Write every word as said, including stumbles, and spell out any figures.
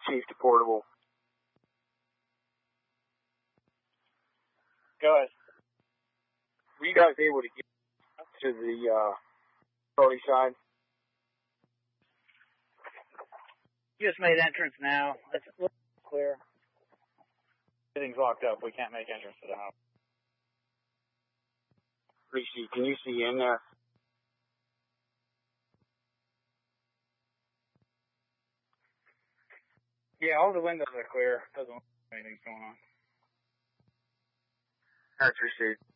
Chief to portable. Go ahead. Were you guys able to get to the uh, party side? Just made entrance now. It's clear. Everything's locked up. We can't make entrance to the house. Rishi, can you see in there? Yeah, all the windows are clear. Doesn't look like anything's going on. That's received.